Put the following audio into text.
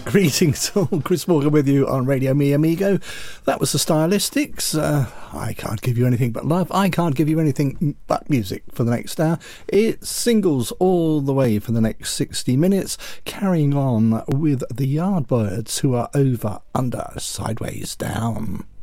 Greetings all, Chris Morgan with you on Radio Mi Amigo. That was the Stylistics. I can't give you anything but love. I can't give you anything but music for the next hour. It's singles all the way for the next 60 minutes, carrying on with the Yardbirds, who are over, under, sideways, down.